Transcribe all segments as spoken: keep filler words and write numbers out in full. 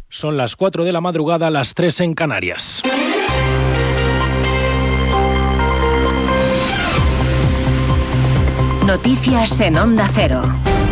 Son las cuatro de la madrugada, las tres en Canarias. Noticias en Onda Cero.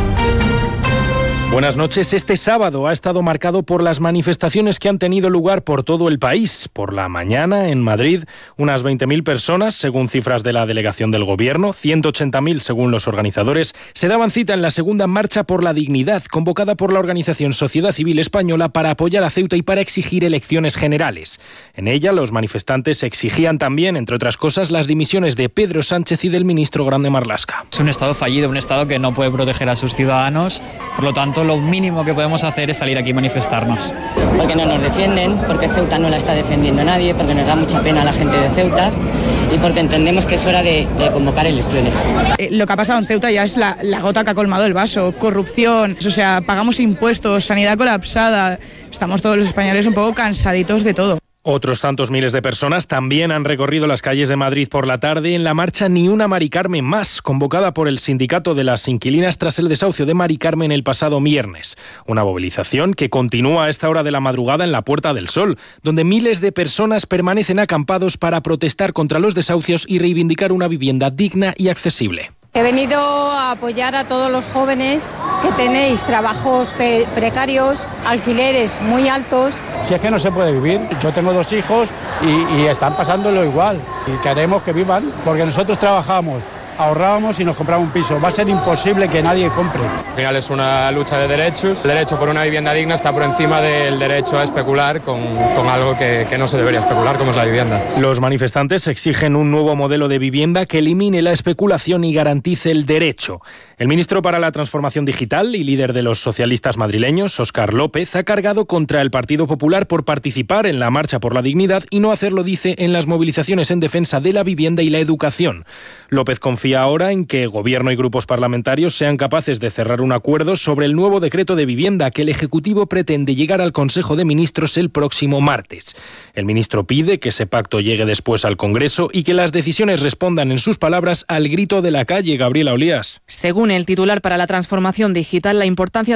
Buenas noches. Este sábado ha estado marcado por las manifestaciones que han tenido lugar por todo el país. Por la mañana, en Madrid, unas veinte mil personas, según cifras de la delegación del Gobierno, ciento ochenta mil según los organizadores, se daban cita en la segunda Marcha por la Dignidad, convocada por la organización Sociedad Civil Española para apoyar a Ceuta y para exigir elecciones generales. En ella, los manifestantes exigían también, entre otras cosas, las dimisiones de Pedro Sánchez y del ministro Grande Marlaska. Es un Estado fallido, un Estado que no puede proteger a sus ciudadanos, por lo tanto, lo mínimo que podemos hacer es salir aquí y manifestarnos. Porque no nos defienden, porque Ceuta no la está defendiendo nadie, porque nos da mucha pena a la gente de Ceuta y porque entendemos que es hora de, de convocar elecciones. Eh, lo que ha pasado en Ceuta ya es la, la gota que ha colmado el vaso, corrupción, o sea, pagamos impuestos, sanidad colapsada, estamos todos los españoles un poco cansaditos de todo. Otros tantos miles de personas también han recorrido las calles de Madrid por la tarde en la marcha Ni una Mari Carmen más, convocada por el Sindicato de las Inquilinas tras el desahucio de Mari Carmen el pasado viernes. Una movilización que continúa a esta hora de la madrugada en la Puerta del Sol, donde miles de personas permanecen acampados para protestar contra los desahucios y reivindicar una vivienda digna y accesible. He venido a apoyar a todos los jóvenes que tenéis trabajos pe- precarios, alquileres muy altos. Si es que no se puede vivir, yo tengo dos hijos y, y están pasándolo igual y queremos que vivan porque nosotros trabajamos, ahorrábamos y nos compramos un piso. Va a ser imposible que nadie compre. Al final es una lucha de derechos. El derecho por una vivienda digna está por encima del derecho a especular con, con algo que, que no se debería especular, como es la vivienda. Los manifestantes exigen un nuevo modelo de vivienda que elimine la especulación y garantice el derecho. El ministro para la Transformación Digital y líder de los socialistas madrileños, Óscar López, ha cargado contra el Partido Popular por participar en la Marcha por la Dignidad y no hacerlo, dice, en las movilizaciones en defensa de la vivienda y la educación. López confía ahora en que Gobierno y grupos parlamentarios sean capaces de cerrar un acuerdo sobre el nuevo decreto de vivienda que el Ejecutivo pretende llegar al Consejo de Ministros el próximo martes. El ministro pide que ese pacto llegue después al Congreso y que las decisiones respondan, en sus palabras, al grito de la calle. Gabriela Olías. Según el titular para la Transformación Digital, la importancia